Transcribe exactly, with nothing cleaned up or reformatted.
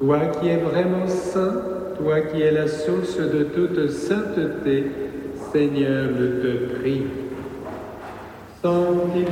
Toi qui es vraiment saint, toi qui es la source de toute sainteté, Seigneur, je te prie. Sanctifie